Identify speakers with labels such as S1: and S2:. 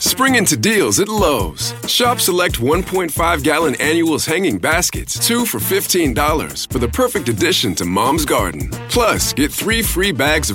S1: Spring into deals at Lowe's. Shop select 1.5-gallon annuals hanging baskets, 2 for $15, for the perfect addition to Mom's Garden. Plus, get 3 free bags of